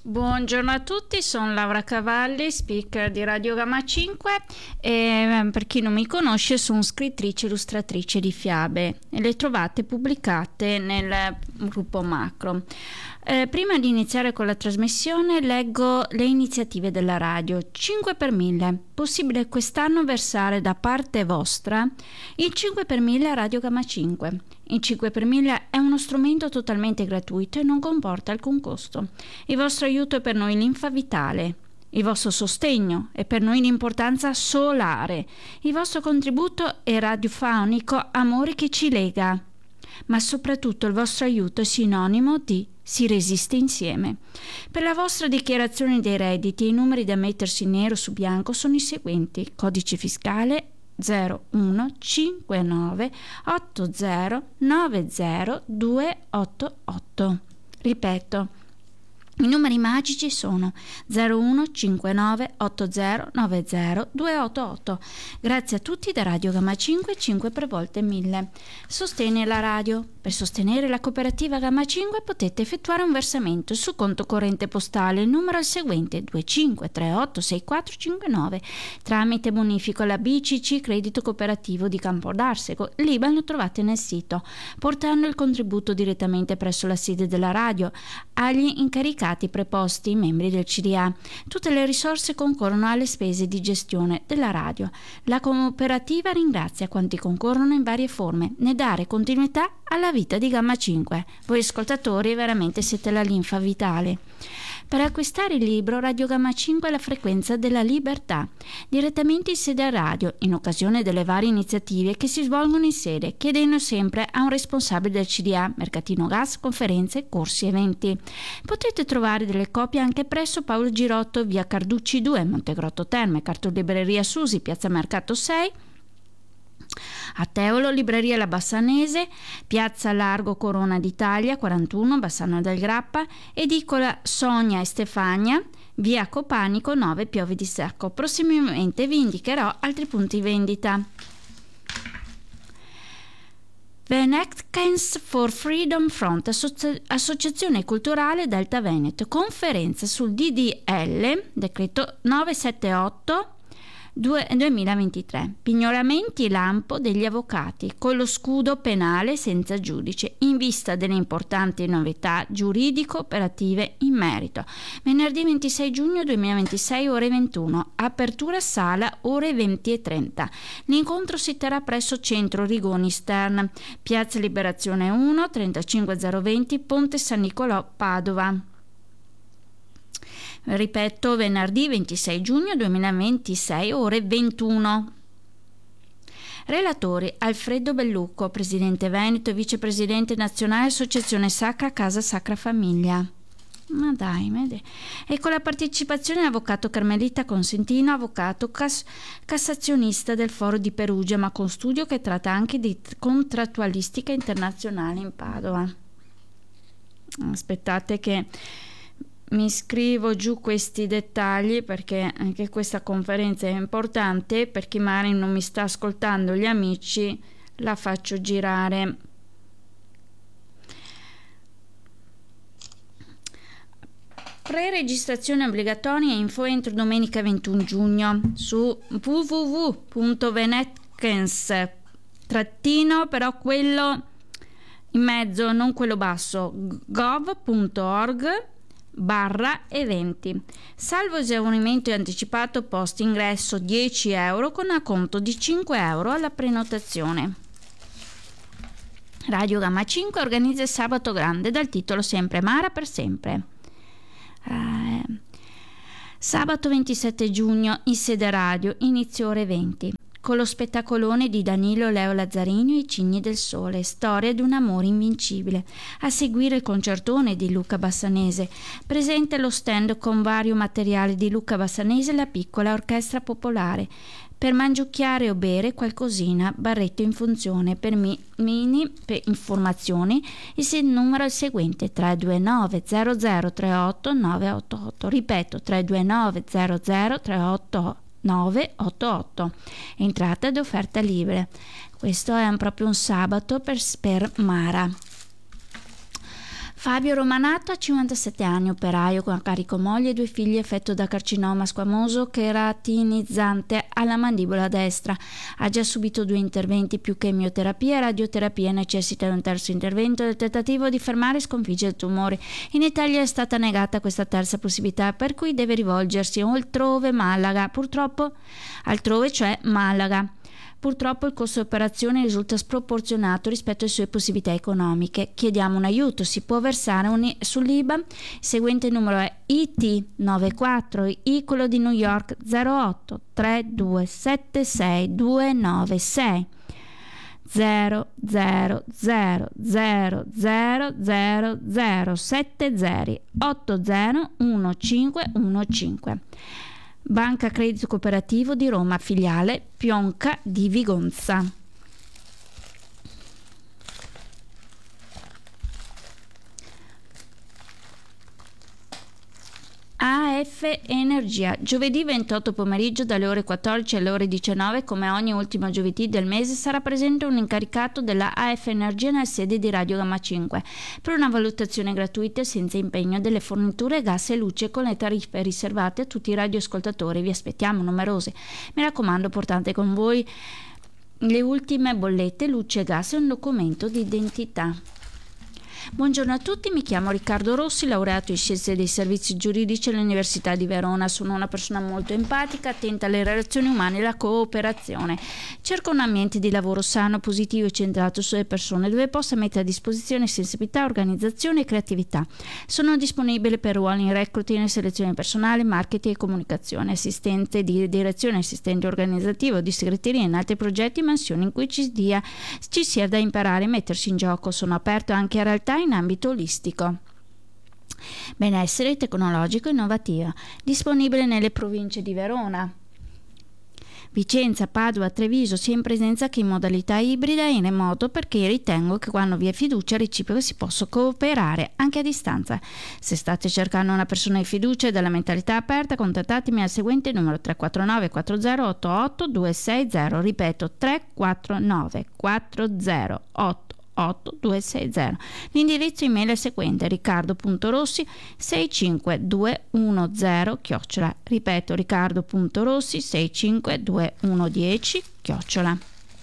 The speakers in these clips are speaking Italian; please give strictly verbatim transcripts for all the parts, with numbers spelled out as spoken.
Buongiorno a tutti, sono Laura Cavalli, speaker di Radio Gamma cinque e per chi non mi conosce sono scrittrice e illustratrice di fiabe e le trovate pubblicate nel gruppo Macro. Eh, prima di iniziare con la trasmissione leggo le iniziative della radio. cinque per mille. Possibile quest'anno versare da parte vostra il cinque per mille a Radio Gamma cinque. Il cinque per mille è uno strumento totalmente gratuito e non comporta alcun costo. Il vostro aiuto è per noi linfa vitale. Il vostro sostegno è per noi l'importanza solare. Il vostro contributo è radiofonico amore che ci lega. Ma soprattutto il vostro aiuto è sinonimo di si resiste insieme. Per la vostra dichiarazione dei redditi i numeri da mettersi nero su bianco sono i seguenti: codice fiscale zero uno cinque nove otto zero nove zero due otto otto. Ripeto, i numeri magici sono zero uno cinque nove otto zero nove zero due otto otto. Grazie a tutti da Radio Gamma cinque, cinque per volte mille. Sostegni la radio. Per sostenere la cooperativa Gamma cinque potete effettuare un versamento su conto corrente postale. Il numero è il seguente: due cinque tre otto sei quattro cinque nove. Tramite bonifico alla B C C Credito Cooperativo di Campodarsego. L'I B A N lo trovate nel sito. Portando il contributo direttamente presso la sede della radio agli incaricati preposti, membri del C D A. Tutte le risorse concorrono alle spese di gestione della radio. La cooperativa ringrazia quanti concorrono in varie forme nel dare continuità alla vita di Gamma cinque. Voi ascoltatori veramente siete la linfa vitale. Per acquistare il libro Radio Gamma cinque alla frequenza della libertà, direttamente in sede a radio, in occasione delle varie iniziative che si svolgono in sede, chiedendo sempre a un responsabile del C D A, mercatino gas, conferenze, corsi, eventi. Potete trovare delle copie anche presso Paolo Girotto, via Carducci due, Montegrotto Terme, Cartolibreria Susi, piazza Mercato sei, a Teolo, libreria La Bassanese, piazza Largo Corona d'Italia quarantuno, Bassano del Grappa, edicola Sonia e Stefania, via Copanico nove, Piove di Sacco. Prossimamente vi indicherò altri punti vendita. The Netkens for Freedom Front, associ- associazione culturale Delta Veneto, conferenza sul D D L, decreto novecentosettantotto duemilaventitré, pignoramenti lampo degli avvocati con lo scudo penale senza giudice in vista delle importanti novità giuridico operative in merito. Venerdì ventisei giugno duemilaventisei, ore ventuno, apertura sala ore venti e trenta. L'incontro si terrà presso Centro Rigoni Stern, piazza Liberazione uno, trentacinque zero venti, Ponte San Nicolò, Padova. Ripeto, venerdì ventisei giugno duemilaventisei, ore ventuno. Relatori: Alfredo Bellucco, presidente Veneto e vicepresidente nazionale Associazione Sacra Casa Sacra Famiglia. Ma dai, ma dai. E con la partecipazione dell'avvocato Carmelita Consentino, avvocato cas- cassazionista del Foro di Perugia, ma con studio che tratta anche di contrattualistica internazionale in Padova. Aspettate che mi scrivo giù questi dettagli perché anche questa conferenza è importante. Per chi magari non mi sta ascoltando, gli amici, la faccio girare. Pre-registrazione obbligatoria e info entro domenica ventuno giugno su w w w punto venetkens trattino però quello in mezzo, non quello basso, gov punto org barra eventi. Salvo esaurimento anticipato post ingresso dieci euro con acconto di cinque euro alla prenotazione. Radio Gamma cinque organizza il Sabato Grande dal titolo sempre Mara per sempre. Eh, sabato ventisette giugno in sede radio, inizio ore venti, con lo spettacolone di Danilo Leo Lazzarini, I Cigni del Sole, storia di un amore invincibile. A seguire il concertone di Luca Bassanese, presente lo stand con vario materiale di Luca Bassanese e la piccola orchestra popolare. Per mangiucchiare o bere qualcosina, barretto in funzione. Per mi, mini per informazioni il numero è il seguente: tre due nove zero zero tre otto nove otto otto. Ripeto, tre due nove zero zero tre otto nove otto otto. Entrata ed offerta libere. Questo è un, proprio un sabato per, per Mara. Fabio Romanato ha cinquantasette anni, operaio con a carico moglie e due figli, affetto da carcinoma squamoso keratinizzante alla mandibola destra. Ha già subito due interventi più chemioterapia e radioterapia, necessita di un terzo intervento nel tentativo di fermare e sconfiggere il tumore. In Italia è stata negata questa terza possibilità, per cui deve rivolgersi altrove, Malaga, purtroppo altrove, cioè Malaga. Purtroppo il costo di operazione risulta sproporzionato rispetto alle sue possibilità economiche. Chiediamo un aiuto. Si può versare un I- sull'I B A N? Il seguente numero è I T novantaquattro, I quello di New York, zero otto tre due sette sei due nove sei zero zero zero zero zero zero zero sette zero otto zero uno cinque uno cinque. Banca Credito Cooperativo di Roma, filiale Pionca di Vigonza. A F Energia, giovedì ventotto pomeriggio dalle ore quattordici alle ore diciannove, come ogni ultimo giovedì del mese, sarà presente un incaricato della A F Energia nella sede di Radio Gamma cinque per una valutazione gratuita e senza impegno delle forniture gas e luce con le tariffe riservate a tutti i radioascoltatori. Vi aspettiamo numerosi. Mi raccomando, portate con voi le ultime bollette, luce e gas e un documento di identità. Buongiorno a tutti, mi chiamo Riccardo Rossi, laureato in Scienze dei Servizi Giuridici all'Università di Verona. Sono una persona molto empatica, attenta alle relazioni umane e alla cooperazione. Cerco un ambiente di lavoro sano, positivo e centrato sulle persone, dove possa mettere a disposizione sensibilità, organizzazione e creatività. Sono disponibile per ruoli in recruiting, selezione personale, marketing e comunicazione, assistente di direzione, assistente organizzativo, di segreteria in altri progetti e mansioni in cui ci, dia, ci sia da imparare e mettersi in gioco. Sono aperto anche a realtà in ambito olistico. Benessere tecnologico e innovativo, disponibile nelle province di Verona, Vicenza, Padova, Treviso, sia in presenza che in modalità ibrida e in remoto, perché ritengo che quando vi è fiducia reciproca si possa cooperare anche a distanza. Se state cercando una persona di fiducia e dalla mentalità aperta, contattatemi al seguente numero tre quattro nove quattro zero otto otto due sei zero, ripeto tre quattro nove quattro zero otto otto due sei zero. L'indirizzo email è il seguente: riccardo punto rossi sei cinque due uno zero chiocciola, ripeto riccardo punto rossi sei cinque due uno uno zero chiocciola.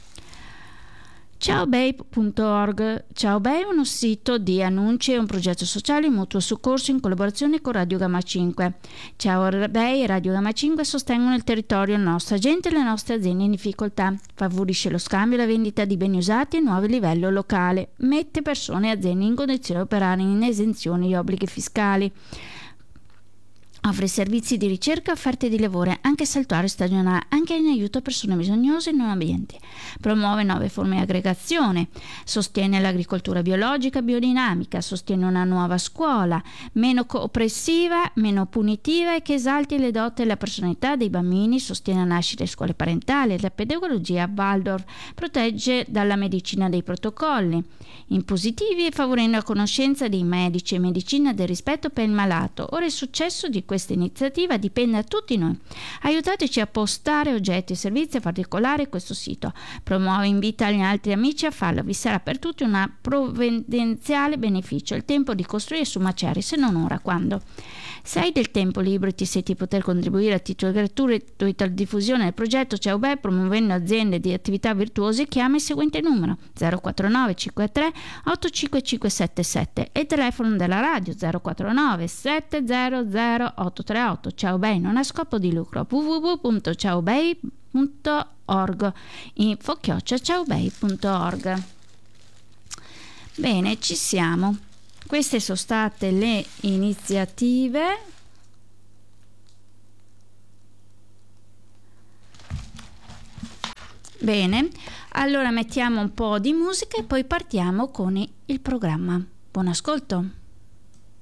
Ciaobay punto org. Ciaobay è uno sito di annunci e un progetto sociale in mutuo soccorso in collaborazione con Radio Gamma cinque. Ciaobay e Radio Gamma cinque sostengono il territorio, la nostra gente e le nostre aziende in difficoltà. Favorisce lo scambio e la vendita di beni usati a nuovo livello locale. Mette persone e aziende in condizione di operare in esenzione di obblighi fiscali. Offre servizi di ricerca e offerte di lavoro, anche saltuario stagionale, anche in aiuto a persone bisognose in un ambiente. Promuove nuove forme di aggregazione, sostiene l'agricoltura biologica e biodinamica, sostiene una nuova scuola, meno oppressiva, meno punitiva e che esalti le doti e la personalità dei bambini, sostiene la nascita di scuole parentali e la pedagogia Waldorf, protegge dalla medicina dei protocolli impositivi e favorendo la conoscenza dei medici e medicina del rispetto per il malato. Ora il successo di questa iniziativa dipende da tutti noi. Aiutateci a postare oggetti e servizi a far decollare questo sito. Promuove e invita gli altri amici a farlo. Vi sarà per tutti un provvidenziale beneficio. Il tempo di costruire su Maceri, se non ora, quando? Se hai del tempo libero e ti senti di poter contribuire a titolo gratuito alla diffusione del progetto Ciaobay promuovendo aziende di attività virtuose, chiama il seguente numero zero quattro nove cinque tre otto cinque cinque sette sette e il telefono della radio zero quattro nove sette zero zero otto tre otto. Ciaobay non ha scopo di lucro. w w w punto ciaobay punto org, info chiocciola ciaobay punto org. Bene, ci siamo. Queste sono state le iniziative. Bene, allora mettiamo un po' di musica e poi partiamo con il programma. Buon ascolto.